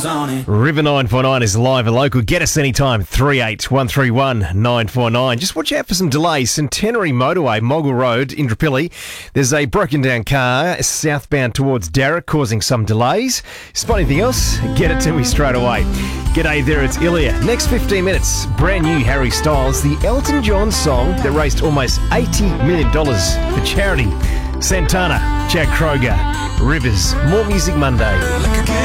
miles on it. River 949 is live and local. Get us anytime, 38131949. 949. Just watch out for some delays. Centenary Motorway, Mogul Road, Indooroopilly. There's a broken down car southbound towards Darra causing some delays. Spot anything else? Get it to me straight away. G'day there, it's Ilya. Next 15 minutes, brand new Harry Styles, the Elton John song that raised almost $80 million for charity. Santana, Chad Kroger, Rivers, more Music Monday.